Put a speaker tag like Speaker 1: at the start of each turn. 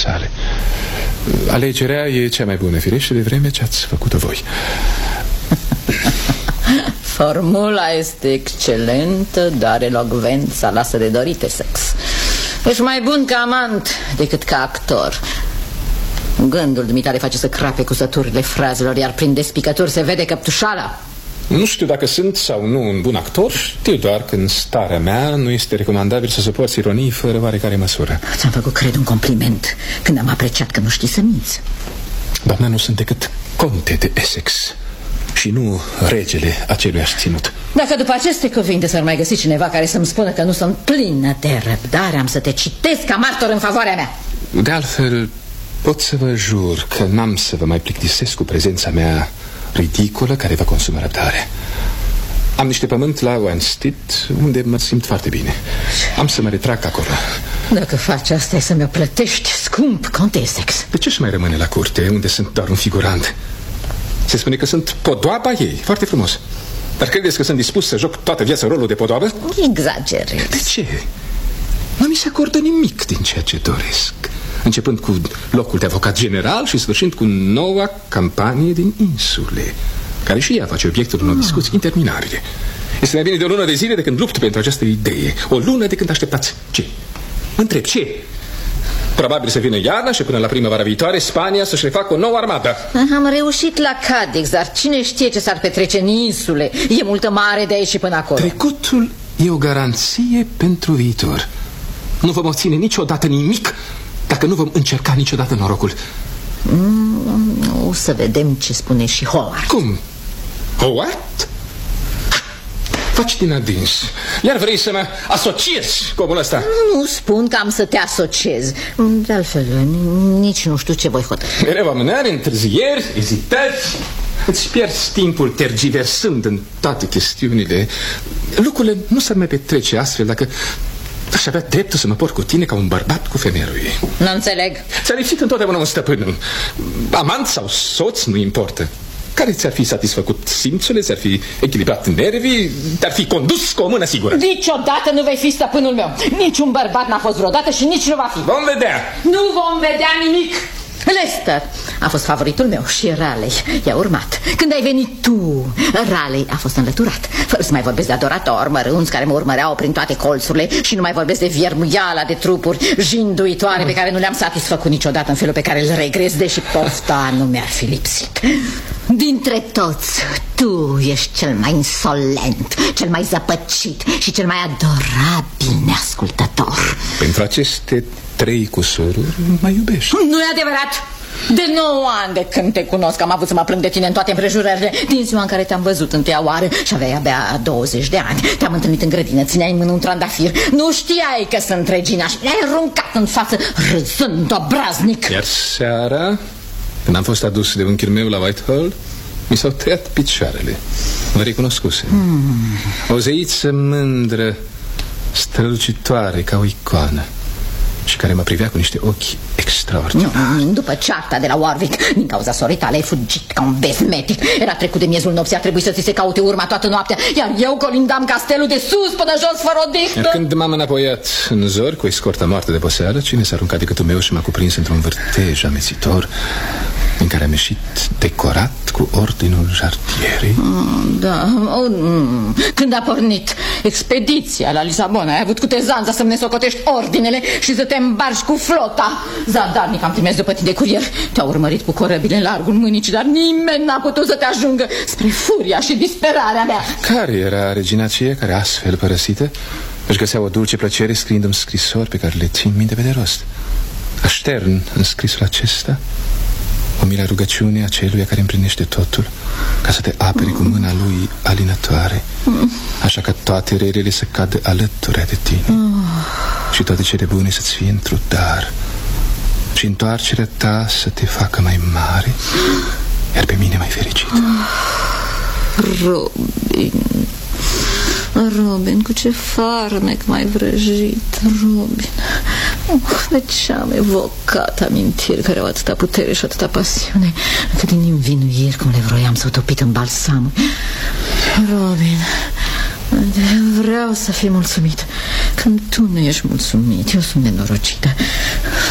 Speaker 1: sale. Alegerea e cea mai bună, firește, de vreme ce ați făcut-o voi.
Speaker 2: Formula este excelentă, dar elocvența lasă de dorit, Essex. Ești mai bun ca amant decât ca actor. Gândul dumitale face să crape cusăturile frazelor, iar prin despicături se vede căptușala.
Speaker 1: Nu știu dacă sunt sau nu un bun actor. Știu doar că în starea mea nu este recomandabil să suporți ironii fără oarecare măsură.
Speaker 2: Ți-am făcut, cred, un compliment când am apreciat că nu știi să minți.
Speaker 1: Doamna, nu sunt decât conte de Essex și nu regele aceluiași ținut.
Speaker 2: Dacă după aceste cuvinte s-ar mai găsi cineva care să-mi spună că nu sunt plină de răbdare, am să te citesc ca martor în favoarea mea.
Speaker 1: De altfel, pot să vă jur că n-am să vă mai plictisesc cu prezența mea ridicolă care vă consumă răbdare. Am niște pământ la Wanstead unde mă simt foarte bine. Am să mă retrag acolo.
Speaker 2: Dacă faci asta, e să mi-o plătești scump, conte Essex.
Speaker 1: De ce-și mai rămâne la curte, unde sunt doar un figurant? Se spune că sunt podoaba ei, foarte frumos. Dar credeți că sunt dispus să joc toată viața rolul de podoabă?
Speaker 2: Exagerezi.
Speaker 1: De ce? Nu mi se acordă nimic din ceea ce doresc, începând cu locul de avocat general și sfârșind cu noua campanie din insule, care și ea face obiectul unor discuții interminabile. Este mai bine de o lună de zile de când lupt pentru această idee. O lună de când așteptați. Ce? Mă întreb, ce? Probabil să vină iarna și până la primăvara viitoare Spania să-și refacă o nouă armată.
Speaker 2: Am reușit la Cadix, dar cine știe ce s-ar petrece în insule? E multă mare de aici și până acolo.
Speaker 1: Trecutul e o garanție pentru viitor. Nu vom obține niciodată nimic dacă nu vom încerca niciodată norocul.
Speaker 2: O să vedem ce spune și Howard.
Speaker 1: Cum? Howard? Faci din adins. Iar vrei să mă asociezi cu omul ăsta?
Speaker 2: Nu spun că am să te asociez. De altfel, nici nu știu ce voi hotărâ.
Speaker 1: Mereu amânări, întârzieri, ezitări. Îți pierzi timpul tergiversând în toate chestiunile. Lucrurile nu s-ar mai petrece astfel dacă aș avea dreptul să mă port cu tine ca un bărbat cu femeia lui.
Speaker 2: Nu înțeleg.
Speaker 1: Ți-a lipsit întotdeauna un stăpân. Amant sau soț, nu importă. Care ți-ar fi satisfăcut simțurile, ți-ar fi echilibrat nervii, te-ar fi condus cu o mână sigură.
Speaker 2: Niciodată nu vei fi stăpânul meu. Niciun bărbat n-a fost vreodată și nici nu va fi.
Speaker 1: Vom vedea.
Speaker 2: Nu vom vedea nimic. Lester a fost favoritul meu și Raleigh i-a urmat. Când ai venit tu, Raleigh a fost înlăturat. Fără să mai vorbesc de adoratori mărunți care mă urmăreau prin toate colțurile. Și nu mai vorbesc de viermuiala de trupuri jinduitoare pe care nu le-am satisfăcut niciodată în felul pe care îl regres, deși pofta nu mi-ar fi lipsit. Dintre toți, tu ești cel mai insolent, cel mai zăpăcit și cel mai adorabil neascultător.
Speaker 1: Pentru aceste 3 cusururi mă iubești.
Speaker 2: Nu e adevărat. De 9 ani de când te cunosc am avut să mă plâng de tine în toate împrejurările. Din ziua în care te-am văzut întâia oară și aveai abia 20 de ani. Te-am întâlnit în grădină, țineai în mână un trandafir. Nu știai că sunt regina și mi-ai aruncat în față râzând obraznic.
Speaker 1: Iar seara, când am fost adus de unchiul meu la Whitehall, mi s-au tăiat picioarele. Mă recunoscuse. O zeiță mândră, strălucitoare ca o icoană și care mă privea cu niște ochi extraordinari.
Speaker 2: După cearta de la Warwick, din cauza sorei tale, ai fugit ca un bezmetic. Era trecut de miezul nopții, a trebuit să ți se caute urma toată noaptea, iar eu colindam castelul de sus până jos fără odihnă.
Speaker 1: Iar când m-am înapoiat în zor cu escorta moartă de poseală, cine s-a aruncat de gâtul meu și m-a cuprins într-un vârtej amețitor în care am ieșit decorat cu ordinul jartierei.
Speaker 2: Da. Când a pornit expediția la Lisabona, ai avut cutezanța să-mi nesocotești ordinele și să te îmbarci cu flota. Zadarnic am trimis după tine curier. Te-au urmărit cu corăbile în largul mânicii, dar nimeni n-a putut să te ajungă, spre furia și disperarea mea.
Speaker 1: Care era regina aceea care, astfel părăsită, își găsea o dulce plăcere scriind-mi scrisori pe care le țin minte pe de rost? Aștern în scrisul acesta o milă rugăciune a celuia care împlinește totul, ca să te apere cu mâna lui alinătoare, așa ca toate relele să cadă alături de tine și toate cele bune să-ți fie într-un dar și întoarcerea ta să te facă mai mare, iar pe mine mai fericit.
Speaker 2: Robin, cu ce farmec mai vrăjit, Robin. De ce am evocat amintiri care au atâta putere și atâta pasiune, cât din învinuiri cum le vroiam să o topit în balsam. Robin, vreau să fii mulțumit. Când tu nu ești mulțumit, eu sunt nenorocită.